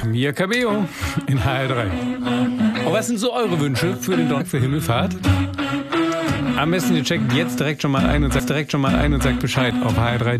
Mia Cabello in HR3. Und was sind so eure Wünsche für den Donnerstag für Himmelfahrt? Am besten ihr checkt jetzt direkt schon mal ein und sagt Bescheid auf hr3